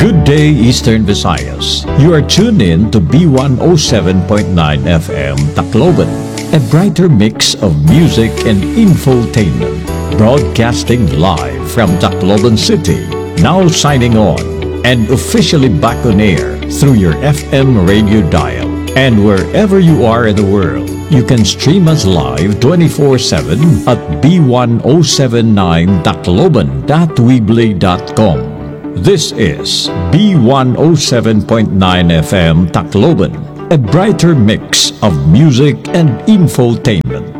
Good day, Eastern Visayas. You are tuned in to B107.9 FM Tacloban, a brighter mix of music and infotainment. Broadcasting live from Tacloban City, now signing on and officially back on air through your FM radio dial. And wherever you are in the world, you can stream us live 24/7 at b1079tacloban.weebly.com. This is B107.9 FM Tacloban, a brighter mix of music and infotainment.